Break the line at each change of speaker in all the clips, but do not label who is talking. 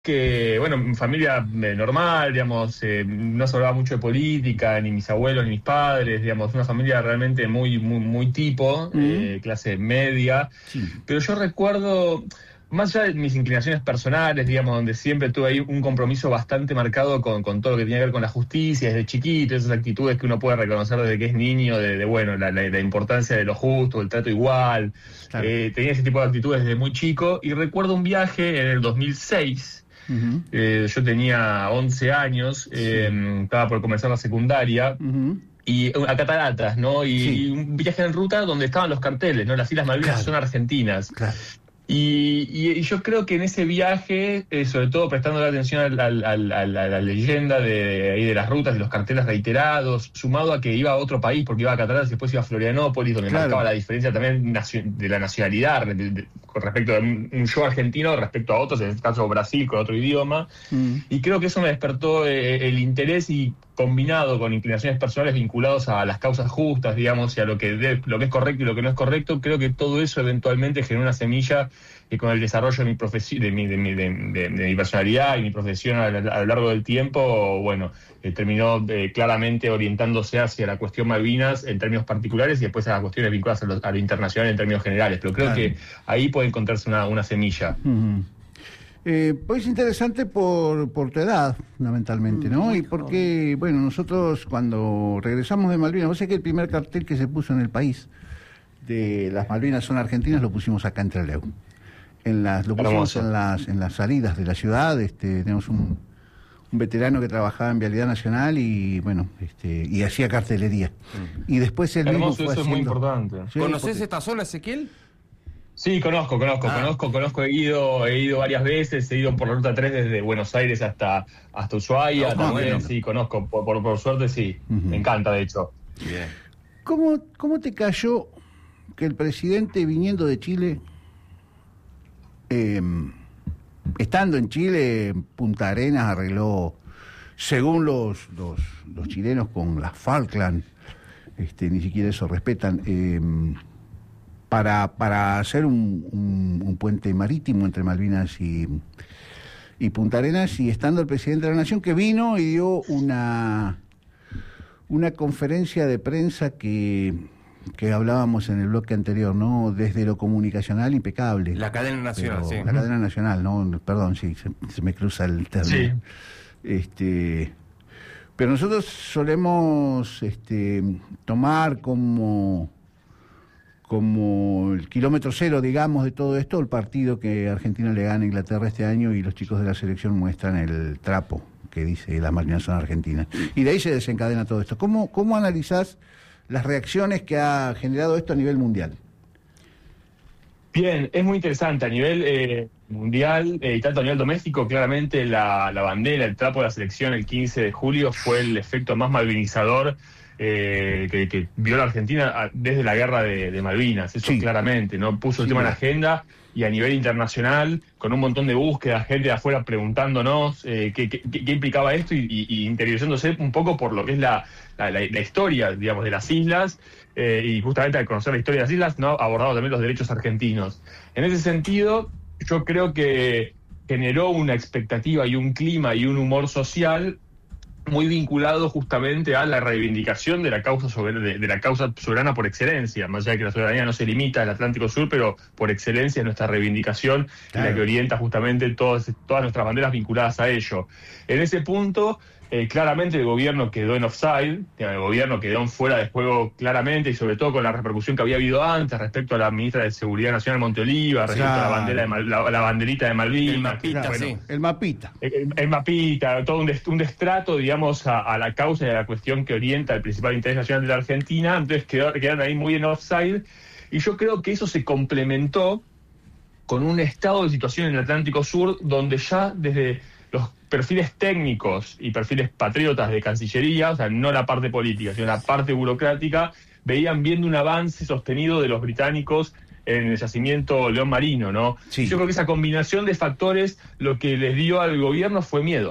que, bueno, mi familia normal, digamos, no se hablaba mucho de política, ni mis abuelos ni mis padres, digamos, una familia realmente muy tipo,
Mm.
clase media.
Sí,
Pero yo recuerdo, más allá de mis inclinaciones personales, digamos, donde siempre tuve ahí un compromiso bastante marcado con todo lo que tenía que ver con la justicia, desde chiquito, esas actitudes que uno puede reconocer desde que es niño, bueno, la importancia de lo justo, el trato igual.
claro.
Tenía ese tipo de actitudes desde muy chico y recuerdo un viaje en el 2006.
Ujú.
Yo tenía 11 años,
Sí.
estaba por comenzar la secundaria,
Ujú.
y a Cataratas, ¿no?
Sí,
Y un viaje en ruta donde estaban los carteles, ¿no? Las Islas Malvinas
claro,
son argentinas.
claro.
Y yo creo que en ese viaje, sobre todo prestando la atención a la leyenda ahí de las rutas, de los carteles reiterados, sumado a que iba a otro país, porque iba a Cataratas y después iba a Florianópolis, donde marcaba
Claro.
la diferencia también de la nacionalidad, con respecto a un yo argentino respecto a otros, en este caso Brasil, con otro idioma.
Mm.
Y creo que eso me despertó el interés, y combinado con inclinaciones personales vinculados a las causas justas, digamos, y a lo que es correcto y lo que no es correcto, creo que todo eso eventualmente generó una semilla que con el desarrollo de mi profesión, de mi personalidad y mi profesión a lo largo del tiempo, bueno, terminó claramente orientándose hacia la cuestión Malvinas en términos particulares y después a las cuestiones vinculadas a lo internacional en términos generales. Pero creo
Claro.
que ahí puede encontrarse una semilla.
Ujú. Pues interesante por tu edad, fundamentalmente, ¿no? Y porque, bueno, nosotros cuando regresamos de Malvinas, vos sabés que el primer cartel que se puso en el país de las Malvinas son argentinas lo pusimos acá en Trelew. Lo pusimos
Hermoso.
en las salidas de la ciudad. Tenemos un veterano que trabajaba en Vialidad Nacional y, bueno, y hacía cartelería. Y después él mismo
Hermoso,
fue
eso es muy
haciendo.
importante.
Sí,
¿Conoces
porque-
esta zona, Ezequiel?
Sí,
Ah.
conozco, he ido varias veces, he ido por la ruta 3 desde Buenos Aires hasta Ushuaia
Está
también,
bueno.
sí, conozco, por suerte sí, me
Ujú.
encanta de hecho.
Bien.
¿Cómo te cayó que el presidente viniendo de Chile, eh, estando en Chile, en Punta Arenas, arregló, según los chilenos con las Falkland, ni siquiera eso respetan, para hacer un puente marítimo entre Malvinas y Punta Arenas, y estando el presidente de la Nación que vino y dio una conferencia de prensa que hablábamos en el bloque anterior, ¿no? Desde lo comunicacional impecable.
La cadena nacional,
Pero
sí.
la cadena nacional, ¿no? Perdón, sí, se me cruza el término.
Sí.
Pero nosotros solemos tomar como el kilómetro cero, digamos, de todo esto, el partido que Argentina le gana a Inglaterra este año, y los chicos de la selección muestran el trapo que dice las Malvinas son argentinas. Y de ahí se desencadena todo esto. ¿Cómo analizás las reacciones que ha generado esto a nivel mundial?
Bien, es muy interesante a nivel mundial y tanto a nivel doméstico. Claramente la bandera, el trapo de la selección el 15 de julio fue el efecto más malvinizador que vio la Argentina desde la guerra de Malvinas. Eso
Sí.
claramente, ¿no? Puso el
Sí.
tema en la agenda, y a nivel internacional, con un montón de búsquedas, gente de afuera preguntándonos qué implicaba esto, y interiorizándose un poco por lo que es la historia, digamos, de las islas, y justamente al conocer la historia de las islas, ¿no? Abordado también los derechos argentinos. En ese sentido, yo creo que generó una expectativa y un clima y un humor social muy vinculado justamente a la reivindicación de la causa de la causa soberana por excelencia, más allá de que la soberanía no se limita al Atlántico Sur, pero por excelencia es nuestra reivindicación,
Claro.
y la que orienta justamente todas nuestras banderas vinculadas a ello. En ese punto, claramente el gobierno quedó en offside, el gobierno quedó en fuera de juego claramente, y sobre todo con la repercusión que había habido antes respecto a la ministra de Seguridad Nacional Monteoliva, respecto a la
Claro.
bandera la banderita de Malvinas.
El mapita,
Bueno,
sí.
El mapita.
el mapita, todo un destrato, digamos, a la causa y a la cuestión que orienta el principal interés nacional de la Argentina. Entonces quedaron ahí muy en offside, y yo creo que eso se complementó con un estado de situación en el Atlántico Sur, donde ya desde los perfiles técnicos y perfiles patriotas de Cancillería, o sea, no la parte política, sino la parte burocrática, veían viendo un avance sostenido de los británicos en el yacimiento León Marino, ¿no?
Sí.
Yo creo que esa combinación de factores lo que les dio al gobierno fue miedo.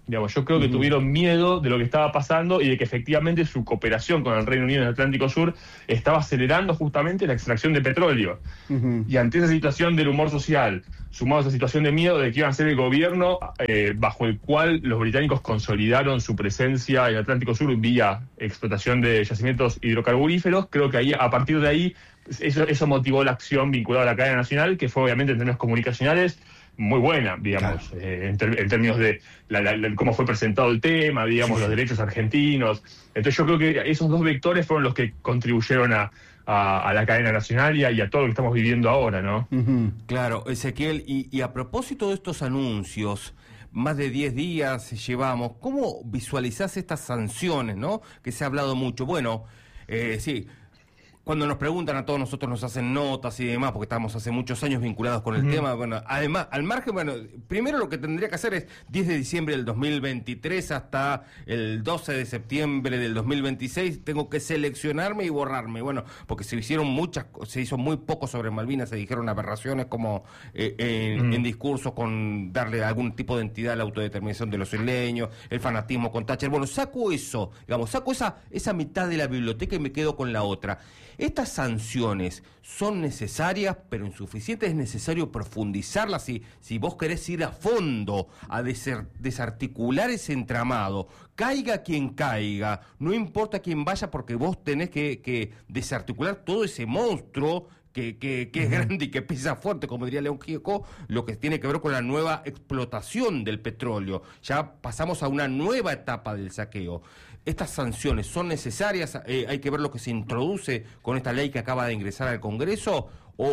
Digamos, yo creo que tuvieron miedo de lo que estaba pasando y de que efectivamente su cooperación con el Reino Unido en el Atlántico Sur estaba acelerando justamente la extracción de petróleo. Y ante esa situación del humor social, sumado a esa situación de miedo de que iban a ser el gobierno bajo el cual los británicos consolidaron su presencia en el Atlántico Sur vía explotación de yacimientos hidrocarburíferos, creo que ahí, a partir de ahí, eso motivó la acción vinculada a la cadena nacional, que fue obviamente en términos comunicacionales muy buena, digamos, claro. En términos de cómo fue presentado el tema, digamos, los derechos argentinos. Entonces yo creo que esos dos vectores fueron los que contribuyeron a la cadena nacional y a todo lo que estamos viviendo ahora, ¿no?
Claro, Ezequiel, y a propósito de estos anuncios, más de 10 días llevamos, ¿cómo visualizás estas sanciones, no? Que se ha hablado mucho. Bueno, sí. Cuando nos preguntan a todos nosotros nos hacen notas y demás, porque estamos hace muchos años vinculados con el tema. Bueno, además, al margen, bueno, primero lo que tendría que hacer es 10 de diciembre del 2023 hasta el 12 de septiembre del 2026, tengo que seleccionarme y borrarme. Bueno, porque se hizo muy poco sobre Malvinas, se dijeron aberraciones como en discursos con darle algún tipo de entidad a la autodeterminación de los isleños, el fanatismo con Thatcher. Bueno, saco eso, digamos, saco esa mitad de la biblioteca y me quedo con la otra. Estas sanciones son necesarias, pero insuficientes. Es necesario profundizarlas si vos querés ir a fondo, a desarticular ese entramado. Caiga quien caiga, no importa quién vaya, porque vos tenés que desarticular todo ese monstruo que es grande y que pesa fuerte, como diría León Gieco, lo que tiene que ver con la nueva explotación del petróleo. Ya pasamos a una nueva etapa del saqueo. ¿Estas sanciones son necesarias? ¿Hay que ver lo que se introduce con esta ley que acaba de ingresar al Congreso?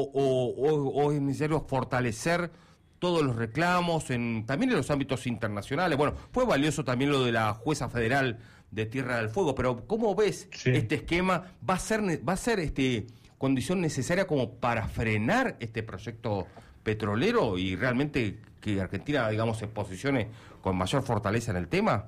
¿O es necesario fortalecer todos los reclamos también en los ámbitos internacionales? Bueno, fue valioso también lo de la jueza federal de Tierra del Fuego, pero ¿cómo ves este esquema? ¿Va a ser condición necesaria como para frenar este proyecto petrolero y realmente que Argentina, digamos, se posicione con mayor fortaleza en el tema?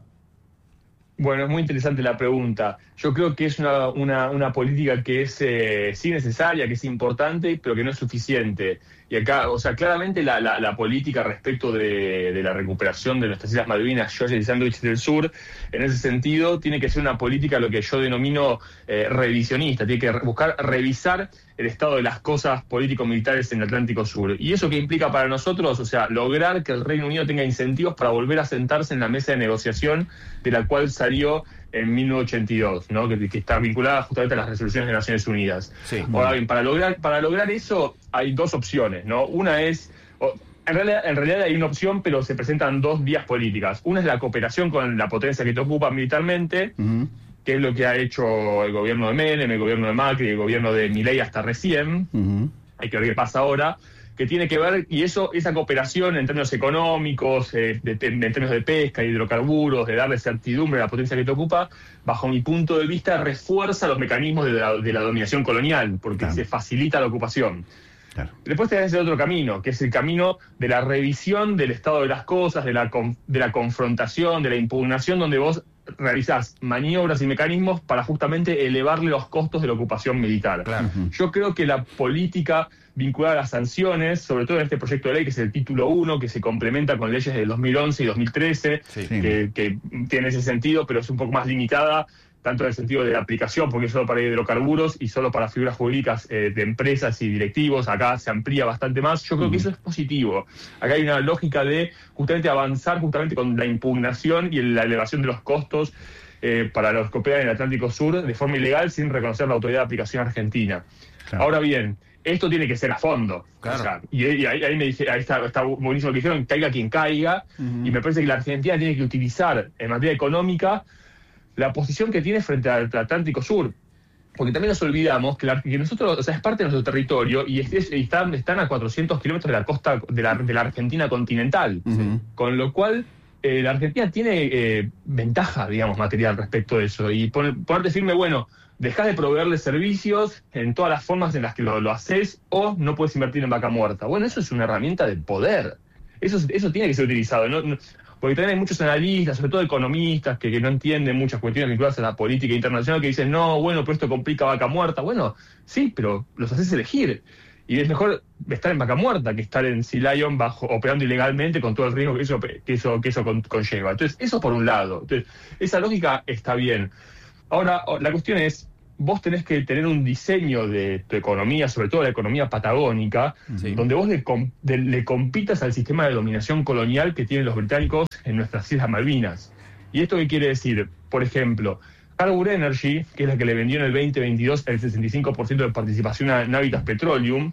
Bueno, es muy interesante la pregunta. Yo creo que es una política que es sí necesaria, que es importante, pero que no es suficiente. Y acá, o sea, claramente la política respecto de la recuperación de nuestras Islas Malvinas, Georgia y Sándwich del Sur, en ese sentido, tiene que ser una política, lo que yo denomino revisionista. Tiene que buscar revisar el estado de las cosas político-militares en el Atlántico Sur. ¿Y eso qué implica para nosotros? O sea, lograr que el Reino Unido tenga incentivos para volver a sentarse en la mesa de negociación de la cual salió en 1982, ¿no? Que está vinculada justamente a las resoluciones de Naciones Unidas. Sí. Ahora bien, para lograr eso hay dos opciones, ¿no? Una es, en realidad hay una opción, pero se presentan dos vías políticas. Una es la cooperación con la potencia que te ocupa militarmente, que es lo que ha hecho el gobierno de Menem, el gobierno de Macri, el gobierno de Milei hasta recién. Hay que ver qué pasa ahora, que tiene que ver, y esa cooperación en términos económicos, en términos de pesca, hidrocarburos, de darle certidumbre a la potencia que te ocupa, bajo mi punto de vista, refuerza los mecanismos de la dominación colonial, porque se facilita la ocupación. Después tenés el otro camino, que es el camino de la revisión del estado de las cosas, de la confrontación, de la impugnación, donde vos realizás maniobras y mecanismos para justamente elevarle los costos de la ocupación militar. Yo creo que la política vinculada a las sanciones, sobre todo en este proyecto de ley, que es el título 1, que se complementa con leyes del 2011 y 2013, que tiene ese sentido, pero es un poco más limitada, tanto en el sentido de la aplicación, porque es solo para hidrocarburos y solo para figuras jurídicas de empresas y directivos. Acá se amplía bastante más. Yo creo que eso es positivo. Acá hay una lógica de justamente avanzar justamente con la impugnación y la elevación de los costos para los que operan en el Atlántico Sur de forma ilegal sin reconocer la autoridad de aplicación argentina. Ahora bien, esto tiene que ser a fondo. O sea, y ahí me dice, ahí está buenísimo lo que dijeron, caiga quien caiga, y me parece que la Argentina tiene que utilizar en materia económica la posición que tiene frente al Atlántico Sur, porque también nos olvidamos que nosotros, o sea, es parte de nuestro territorio y están a 400 kilómetros de la costa de la Argentina continental, con lo cual la Argentina tiene ventaja, digamos, material respecto a eso, y poderte decirme, bueno, dejás de proveerle servicios en todas las formas en las que lo haces, o no puedes invertir en vaca muerta. Bueno, eso es una herramienta de poder, eso tiene que ser utilizado, ¿no? Porque también hay muchos analistas, sobre todo economistas, que no entienden muchas cuestiones vinculadas a la política internacional, que dicen, no, bueno, pero esto complica vaca muerta. Bueno, sí, pero los haces elegir. Y es mejor estar en Vaca Muerta que estar en Sea Lion operando ilegalmente con todo el riesgo que eso conlleva. Entonces, eso por un lado. Entonces, esa lógica está bien. Ahora, la cuestión es, vos tenés que tener un diseño de tu economía, sobre todo la economía patagónica, donde vos le compitas al sistema de dominación colonial que tienen los británicos en nuestras Islas Malvinas. ¿Y esto qué quiere decir? Por ejemplo, Harbour Energy, que es la que le vendió en el 2022 el 65% de participación a Navitas Petroleum,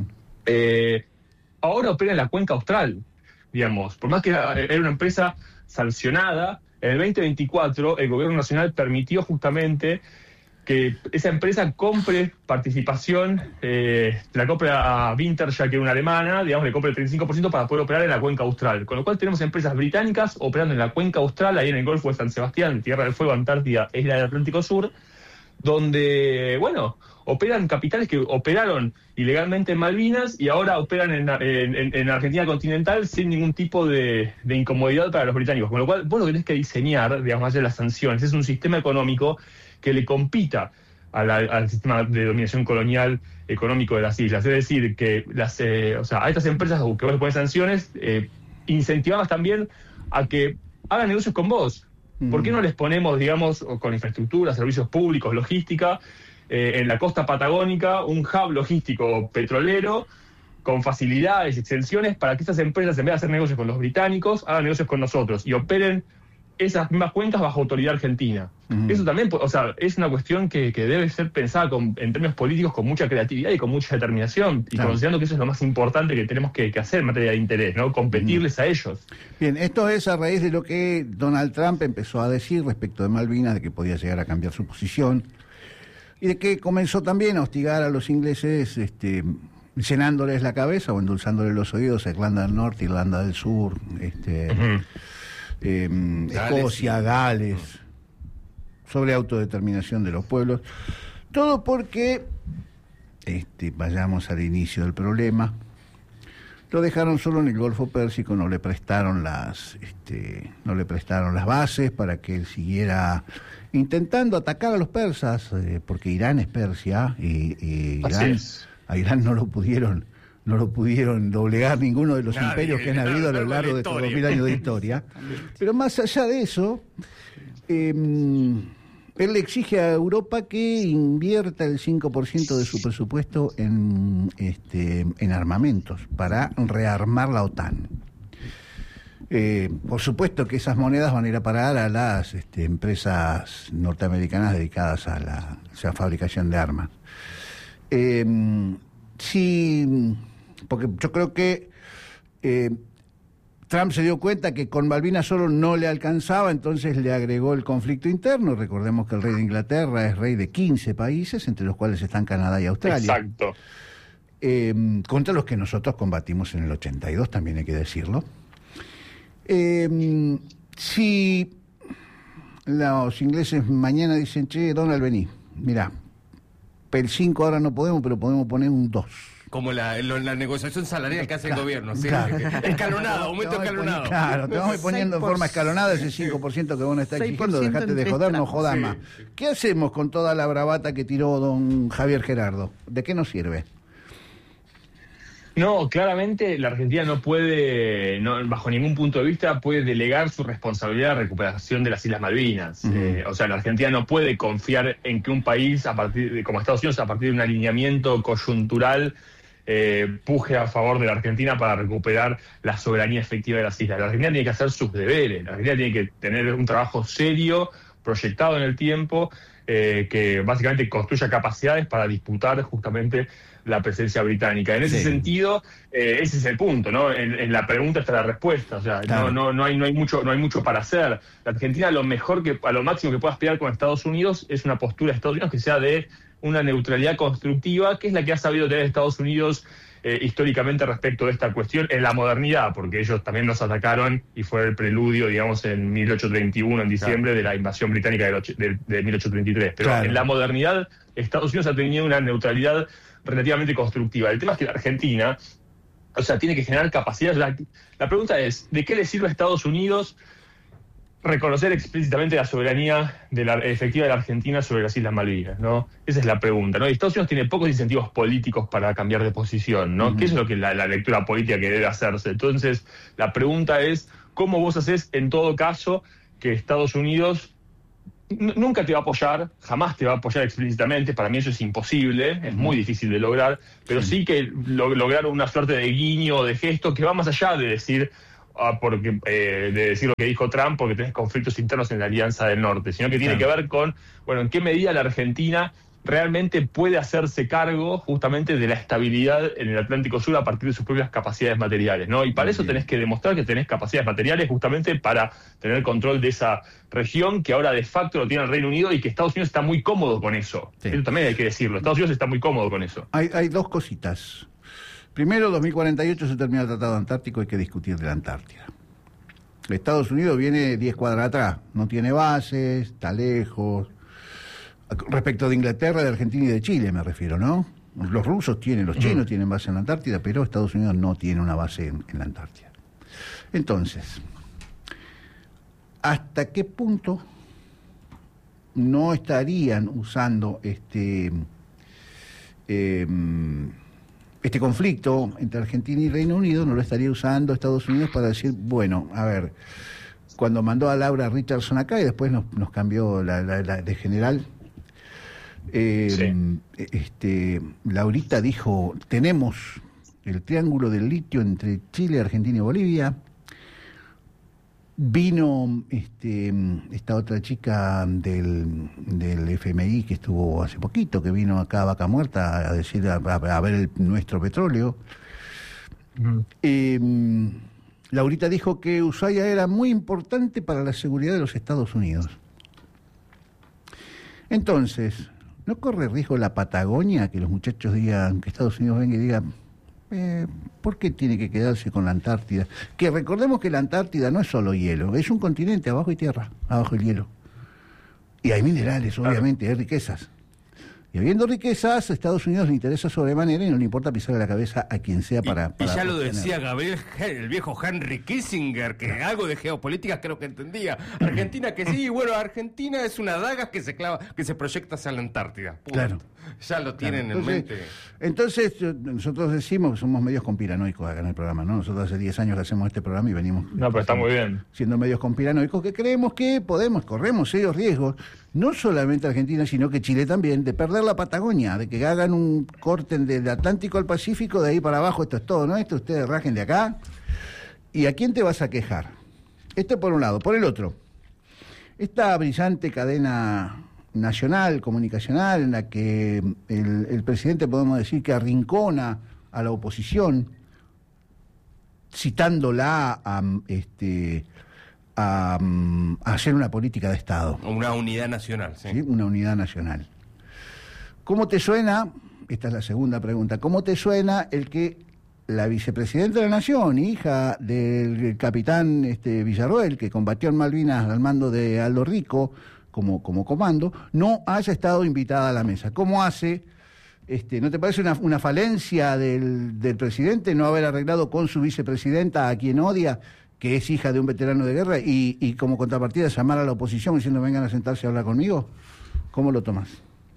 ahora opera en la cuenca austral, digamos. Por más que era una empresa sancionada, en el 2024 el gobierno nacional permitió justamente que esa empresa compre participación, la compra a Wintershall, que es una alemana, digamos, le compre el 35% para poder operar en la cuenca austral. Con lo cual tenemos empresas británicas operando en la cuenca austral, ahí en el Golfo de San Sebastián, Tierra del Fuego, Antártida, isla del Atlántico Sur, donde, bueno, operan capitales que operaron ilegalmente en Malvinas y ahora operan en Argentina continental sin ningún tipo de incomodidad para los británicos. Con lo cual, vos lo tenés que diseñar, digamos, más allá de las sanciones, es un sistema económico que le compita al sistema de dominación colonial económico de las islas. Es decir, que a estas empresas que vos le pones sanciones, incentivabas también a que hagan negocios con vos. ¿Por qué no les ponemos, digamos, con infraestructura, servicios públicos, logística, en la costa patagónica, un hub logístico petrolero con facilidades y exenciones para que estas empresas, en vez de hacer negocios con los británicos, hagan negocios con nosotros y operen esas mismas cuencas bajo autoridad argentina? Eso también, es una cuestión que debe ser pensada en términos políticos con mucha creatividad y con mucha determinación, y considerando que eso es lo más importante que tenemos que hacer en materia de interés, ¿no? Competirles a ellos.
Bien, esto es a raíz de lo que Donald Trump empezó a decir respecto de Malvinas, de que podía llegar a cambiar su posición, y de que comenzó también a hostigar a los ingleses, llenándoles la cabeza o endulzándoles los oídos a Irlanda del Norte, Irlanda del Sur, Escocia, Gales, sobre autodeterminación de los pueblos, todo porque, vayamos al inicio del problema, lo dejaron solo en el Golfo Pérsico, no le prestaron las bases para que él siguiera intentando atacar a los persas, porque Irán es Persia y a Irán no lo pudieron doblegar ninguno de los imperios que han habido a lo largo de estos 2000 años de historia. Pero más allá de eso, él le exige a Europa que invierta el 5% de su presupuesto en armamentos para rearmar la OTAN. Por supuesto que esas monedas van a ir a parar a las empresas norteamericanas dedicadas a la fabricación de armas. Sí, porque yo creo que Trump se dio cuenta que con Malvinas solo no le alcanzaba, entonces le agregó el conflicto interno. Recordemos que el rey de Inglaterra es rey de 15 países, entre los cuales están Canadá y Australia.
Exacto.
Contra los que nosotros combatimos en el 82, también hay que decirlo. Si los ingleses mañana dicen, che, Donald, vení, mirá, el 5 ahora no podemos, pero podemos poner un 2.
Como la negociación salarial que hace el gobierno, ¿sí?
Claro.
Escalonado, aumento escalonado.
Claro, te vamos poniendo en forma escalonada ese 5% que vos nos estás exigiendo, dejate de joder, no jodas más. ¿Qué hacemos con toda la bravata que tiró don Javier Gerardo? ¿De qué nos sirve?
No, claramente la Argentina no puede, bajo ningún punto de vista, puede delegar su responsabilidad de recuperación de las Islas Malvinas. La Argentina no puede confiar en que un país, como Estados Unidos, a partir de un alineamiento coyuntural, puje a favor de la Argentina para recuperar la soberanía efectiva de las islas. La Argentina tiene que hacer sus deberes, la Argentina tiene que tener un trabajo serio, proyectado en el tiempo, que básicamente construya capacidades para disputar justamente la presencia británica. En ese sentido, ese es el punto, ¿no? En la pregunta está la respuesta. O sea, claro. no hay mucho para hacer. La Argentina, a lo máximo que pueda aspirar con Estados Unidos es una postura de Estados Unidos que sea de una neutralidad constructiva, que es la que ha sabido tener Estados Unidos históricamente respecto de esta cuestión en la modernidad, porque ellos también nos atacaron y fue el preludio, digamos, en 1831, en diciembre, de la invasión británica de 1833. Pero en la modernidad, Estados Unidos ha tenido una neutralidad relativamente constructiva. El tema es que la Argentina, tiene que generar capacidad. La pregunta es, ¿de qué le sirve a Estados Unidos reconocer explícitamente la soberanía efectiva de la Argentina sobre las Islas Malvinas, ¿no? Esa es la pregunta, ¿no? Y Estados Unidos tiene pocos incentivos políticos para cambiar de posición, ¿no? Que eso es lo que la lectura política que debe hacerse. Entonces, la pregunta es, ¿cómo vos haces en todo caso que Estados Unidos nunca te va a apoyar, jamás te va a apoyar explícitamente? Para mí eso es imposible, es muy difícil de lograr, pero sí que lograr una suerte de guiño, de gesto que va más allá de decir... de decir lo que dijo Trump porque tenés conflictos internos en la Alianza del Norte, sino que tiene que ver con, bueno, en qué medida la Argentina realmente puede hacerse cargo justamente de la estabilidad en el Atlántico Sur a partir de sus propias capacidades materiales, ¿no? Y para eso tenés que demostrar que tenés capacidades materiales justamente para tener control de esa región que ahora de facto lo tiene el Reino Unido y que Estados Unidos está muy cómodo con eso. Sí. Eso también hay que decirlo, Estados Unidos está muy cómodo con eso.
Hay dos cositas. Primero, 2048 se termina el Tratado Antártico, hay que discutir de la Antártida. Estados Unidos viene 10 cuadras atrás, no tiene bases, está lejos. Respecto de Inglaterra, de Argentina y de Chile me refiero, ¿no? Los rusos tienen, los chinos tienen base en la Antártida, pero Estados Unidos no tiene una base en la Antártida. Entonces, ¿hasta qué punto no estarían usando este conflicto entre Argentina y Reino Unido, no lo estaría usando Estados Unidos para decir, bueno, a ver, cuando mandó a Laura Richardson acá y después nos cambió la de general, Laurita dijo, tenemos el triángulo del litio entre Chile, Argentina y Bolivia. Vino esta otra chica del FMI que estuvo hace poquito, que vino acá a Vaca Muerta a decir a ver nuestro petróleo. Laurita dijo que Ushuaia era muy importante para la seguridad de los Estados Unidos. Entonces, ¿no corre riesgo la Patagonia que los muchachos digan, que Estados Unidos venga y diga, ¿por qué tiene que quedarse con la Antártida? Que recordemos que la Antártida no es solo hielo, es un continente, abajo hay tierra, abajo el hielo. Y hay minerales, obviamente, hay riquezas. Y habiendo riquezas, a Estados Unidos le interesa sobremanera y no le importa pisarle la cabeza a quien sea para
y ya lo decía Gabriel, el viejo Henry Kissinger, que algo de geopolítica creo que entendía. Argentina que sí, bueno, Argentina es una daga que se clava, que se proyecta hacia la Antártida. Punto. Claro. Ya lo tienen en mente.
Entonces, nosotros decimos que somos medios conspiranoicos acá en el programa, ¿no? Nosotros hace 10 años que hacemos este programa y venimos...
No, pero está muy bien.
Siendo medios conspiranoicos, que creemos que corremos serios riesgos, no solamente Argentina, sino que Chile también, de perder la Patagonia, de que hagan un corte del Atlántico al Pacífico, de ahí para abajo, esto es todo nuestro, ustedes rajen de acá. ¿Y a quién te vas a quejar? Esto por un lado. Por el otro, esta brillante cadena nacional, comunicacional, en la que el presidente, podemos decir, que arrincona a la oposición, citándola a hacer una política de Estado.
Una unidad nacional, sí.
Una unidad nacional. ¿Cómo te suena? Esta es la segunda pregunta. ¿Cómo te suena el que la vicepresidenta de la Nación, hija del capitán Villarroel, que combatió en Malvinas al mando de Aldo Rico como comando, no haya estado invitada a la mesa? ¿Cómo hace? ¿No te parece una falencia del presidente no haber arreglado con su vicepresidenta, a quien odia, que es hija de un veterano de guerra, y como contrapartida llamar a la oposición diciendo vengan a sentarse a hablar conmigo? ¿Cómo lo tomas?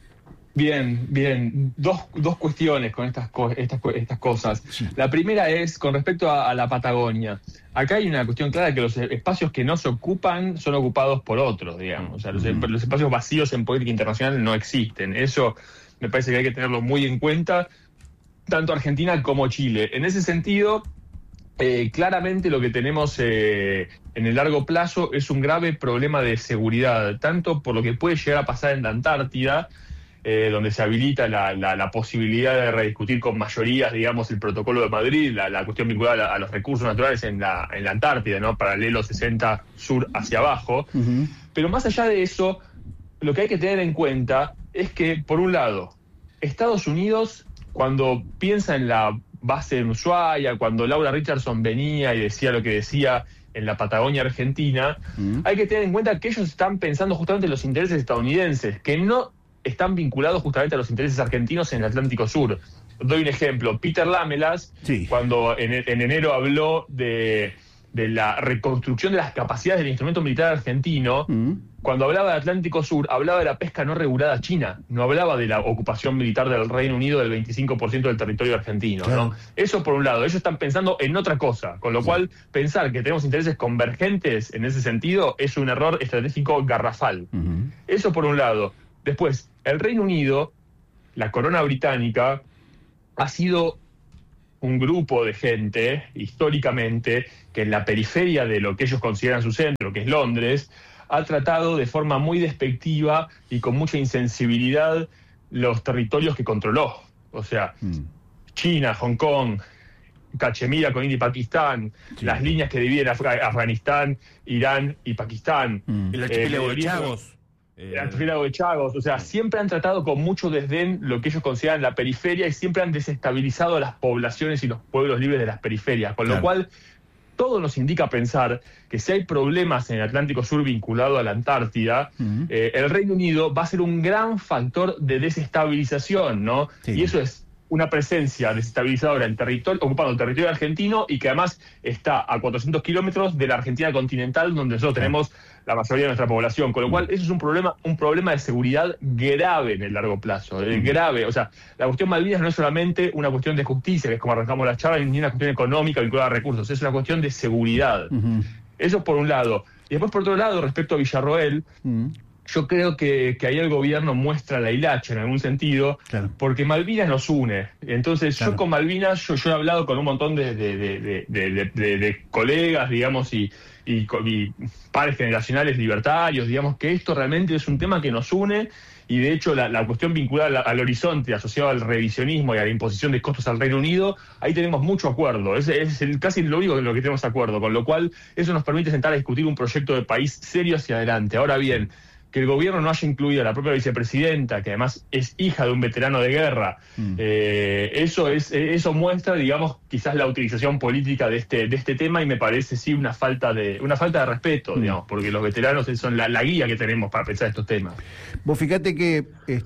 Bien. Dos cuestiones con estas cosas. Sí. La primera es con respecto a la Patagonia. Acá hay una cuestión clara, que los espacios que no se ocupan son ocupados por otros, digamos. O sea, los espacios vacíos en política internacional no existen. Eso me parece que hay que tenerlo muy en cuenta, tanto Argentina como Chile. En ese sentido, claramente lo que tenemos en el largo plazo es un grave problema de seguridad, tanto por lo que puede llegar a pasar en la Antártida, donde se habilita la posibilidad de rediscutir con mayorías, digamos, el protocolo de Madrid, la cuestión vinculada a los recursos naturales en la Antártida, ¿no? Paralelo 60 sur hacia abajo. Uh-huh. Pero más allá de eso, lo que hay que tener en cuenta es que, por un lado, Estados Unidos, cuando piensa en la base en Ushuaia, cuando Laura Richardson venía y decía lo que decía en la Patagonia Argentina, hay que tener en cuenta que ellos están pensando justamente en los intereses estadounidenses, que no están vinculados justamente a los intereses argentinos en el Atlántico Sur. Doy un ejemplo. Peter Lamelas, cuando en enero habló de de la reconstrucción de las capacidades del instrumento militar argentino, cuando hablaba de Atlántico Sur, hablaba de la pesca no regulada china, no hablaba de la ocupación militar del Reino Unido del 25% del territorio argentino. Claro. ¿No? Eso por un lado, ellos están pensando en otra cosa, con lo cual pensar que tenemos intereses convergentes en ese sentido es un error estratégico garrafal. Eso por un lado. Después, el Reino Unido, la corona británica, ha sido un grupo de gente, históricamente, que en la periferia de lo que ellos consideran su centro, que es Londres, ha tratado de forma muy despectiva y con mucha insensibilidad los territorios que controló. O sea, China, Hong Kong, Cachemira con India y Pakistán, las líneas que dividen Afganistán, Irán y Pakistán.
El archipiélago de Chagos.
El archipiélago de Chagos. O sea, siempre han tratado con mucho desdén lo que ellos consideran la periferia y siempre han desestabilizado a las poblaciones y los pueblos libres de las periferias. Con lo cual, todo nos indica pensar que si hay problemas en el Atlántico Sur vinculado a la Antártida, el Reino Unido va a ser un gran factor de desestabilización, ¿no? Sí. Y eso es una presencia desestabilizadora en territorio, ocupando el territorio argentino y que además está a 400 kilómetros de la Argentina continental, donde nosotros tenemos la mayoría de nuestra población, con lo cual eso es un problema de seguridad grave en el largo plazo, grave. O sea, la cuestión Malvinas no es solamente una cuestión de justicia, que es como arrancamos la charla, ni una cuestión económica vinculada a recursos, es una cuestión de seguridad. Eso por un lado. Y después por otro lado, respecto a Villarroel, yo creo que ahí el gobierno muestra la hilacha en algún sentido, porque Malvinas nos une. Entonces yo con Malvinas, yo he hablado con un montón de colegas, digamos, y pares generacionales libertarios, digamos, que esto realmente es un tema que nos une, y de hecho la cuestión vinculada al horizonte, asociado al revisionismo y a la imposición de costos al Reino Unido, ahí tenemos mucho acuerdo, es casi lo único en lo que tenemos acuerdo, con lo cual eso nos permite sentar a discutir un proyecto de país serio hacia adelante. Ahora bien, que el gobierno no haya incluido a la propia vicepresidenta, que además es hija de un veterano de guerra, eso muestra, digamos, quizás la utilización política de este tema, y me parece sí una falta de respeto, digamos, porque los veteranos son la guía que tenemos para pensar estos temas.
Vos fíjate que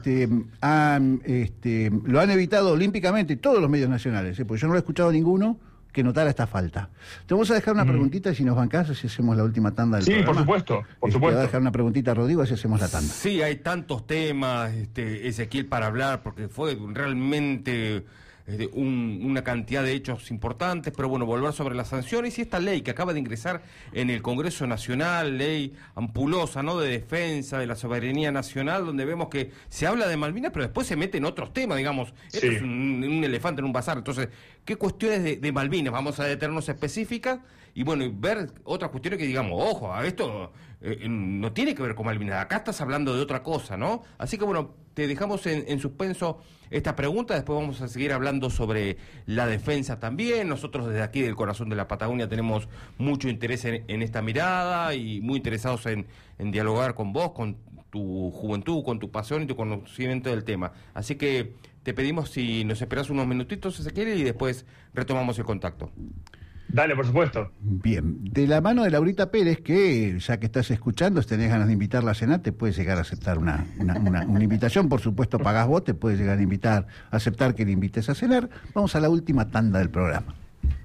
lo han evitado olímpicamente todos los medios nacionales, porque yo no lo he escuchado ninguno que notara esta falta. Te vamos a dejar una preguntita, si nos bancás, si hacemos la última tanda del programa.
Sí, por supuesto.
Te voy a dejar una preguntita a Rodrigo, si hacemos la tanda.
Sí, hay tantos temas, Ezequiel, para hablar, porque fue realmente una cantidad de hechos importantes, pero bueno, volver sobre las sanciones y esta ley que acaba de ingresar en el Congreso Nacional, ley ampulosa, ¿no?, de defensa de la soberanía nacional, donde vemos que se habla de Malvinas, pero después se mete en otros temas, digamos, esto es un elefante en un bazar. Entonces, ¿qué cuestiones de Malvinas vamos a detenernos específicas? Y bueno, y ver otras cuestiones que digamos, ojo, a esto no tiene que ver con Malvinas, acá estás hablando de otra cosa, ¿no? Así que bueno, te dejamos en suspenso esta pregunta, después vamos a seguir hablando sobre la defensa también. Nosotros desde aquí del corazón de la Patagonia tenemos mucho interés en esta mirada y muy interesados en dialogar con vos, con tu juventud, con tu pasión y tu conocimiento del tema. Así que te pedimos si nos esperás unos minutitos, Ezequiel, y después retomamos el contacto.
Dale, por supuesto.
Bien, de la mano de Laurita Pérez, que ya que estás escuchando, si tenés ganas de invitarla a cenar, te puedes llegar a aceptar una invitación. Por supuesto, pagás vos, te puedes llegar a aceptar que le invites a cenar. Vamos a la última tanda del programa.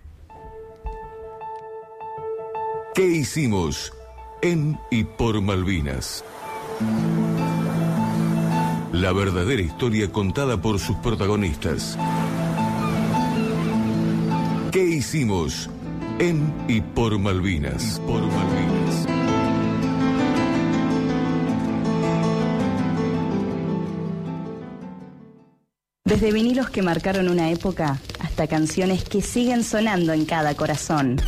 ¿Qué hicimos en y por Malvinas? La verdadera historia contada por sus protagonistas. ¿Qué hicimos en y por Malvinas?
Desde vinilos que marcaron una época hasta canciones que siguen sonando en cada corazón.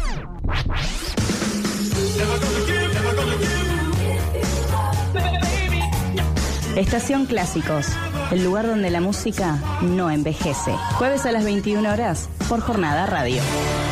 Estación Clásicos, el lugar donde la música no envejece. Jueves a las 21 horas por Jornada Radio.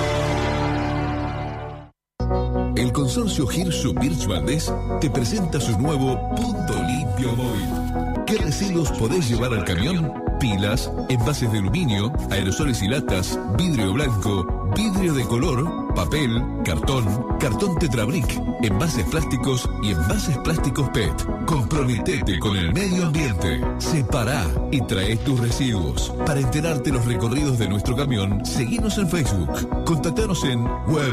El consorcio Hirsch Valdés te presenta su nuevo Punto Limpio Móvil. ¿Qué residuos podés llevar al camión? Pilas, envases de aluminio, aerosoles y latas, vidrio blanco, vidrio de color, papel, cartón Tetrabric, envases plásticos y envases plásticos PET. Comprometete con el medio ambiente. Separá y trae tus residuos. Para enterarte los recorridos de nuestro camión, seguinos en Facebook. Contactanos en web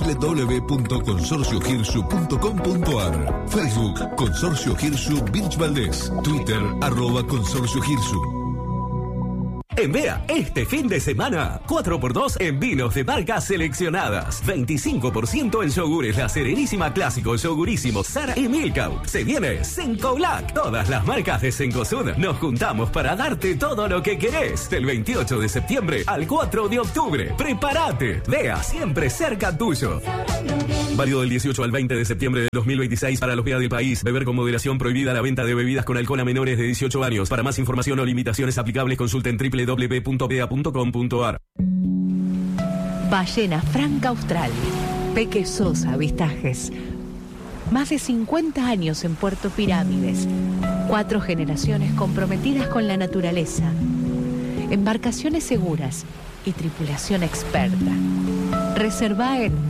www.consorciogirsu.com.ar. Facebook Consorcio Girsu Birch Valdés. Twitter @Consorcio Girsu.
En Bea, este fin de semana, 4x2 en vinos de marcas seleccionadas. 25% en yogures La Serenísima Clásico, Yogurísimo, Sara y Milka. Se viene Senco Black. Todas las marcas de Cencosud nos juntamos para darte todo lo que querés. Del 28 de septiembre al 4 de octubre. ¡Prepárate! Bea, siempre cerca tuyo. Válido del 18 al 20 de septiembre de 2026 para los Bea del país. Beber con moderación, prohibida la venta de bebidas con alcohol a menores de 18 años. Para más información o limitaciones aplicables, consulten www.bea.com.ar.
Ballena Franca Austral. Peque Sosa Avistajes. Más de 50 años en Puerto Pirámides. 4 generaciones comprometidas con la naturaleza. Embarcaciones seguras y tripulación experta. Reserva en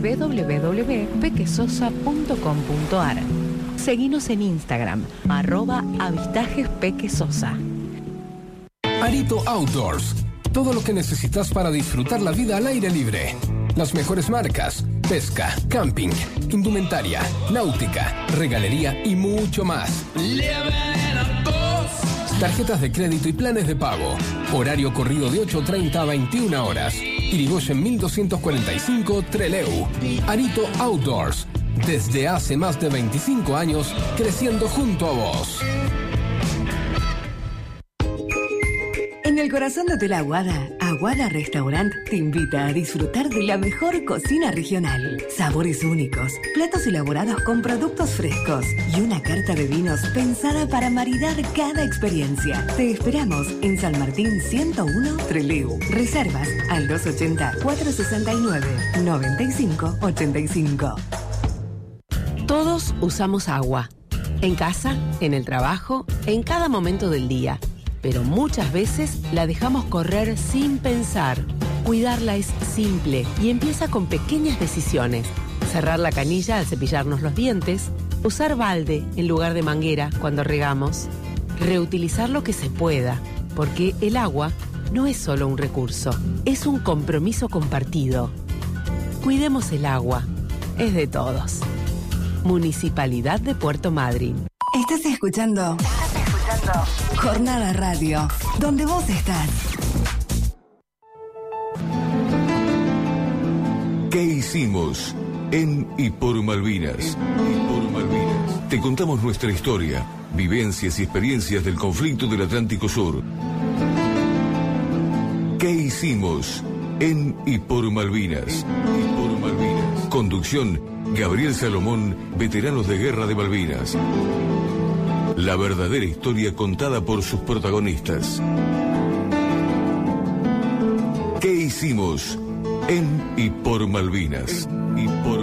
www.pequesosa.com.ar. Seguinos en Instagram, @avistajespequesosa.
Arito Outdoors. Todo lo que necesitas para disfrutar la vida al aire libre. Las mejores marcas, pesca, camping, indumentaria, náutica, regalería y mucho más. Tarjetas de crédito y planes de pago. Horario corrido de 8:30 a 21 horas. Irigoyen 1245 Trelew. Arito Outdoors. Desde hace más de 25 años, creciendo junto a vos.
En el corazón de Hotel Aguada, Aguada Restaurant te invita a disfrutar de la mejor cocina regional. Sabores únicos, platos elaborados con productos frescos y una carta de vinos pensada para maridar cada experiencia. Te esperamos en San Martín 101 Trelew. Reservas al 280-469-9585.
Todos usamos agua. En casa, en el trabajo, en cada momento del día. Pero muchas veces la dejamos correr sin pensar. Cuidarla es simple y empieza con pequeñas decisiones. Cerrar la canilla al cepillarnos los dientes, usar balde en lugar de manguera cuando regamos, reutilizar lo que se pueda, porque el agua no es solo un recurso, es un compromiso compartido. Cuidemos el agua, es de todos. Municipalidad de Puerto Madryn.
Estás escuchando Jornada Radio, donde vos estás.
¿Qué hicimos en y por Malvinas? Te contamos nuestra historia, vivencias y experiencias del conflicto del Atlántico Sur. ¿Qué hicimos en y por Malvinas? Conducción: Gabriel Salomón, veteranos de guerra de Malvinas. La verdadera historia contada por sus protagonistas. ¿Qué hicimos en y por Malvinas?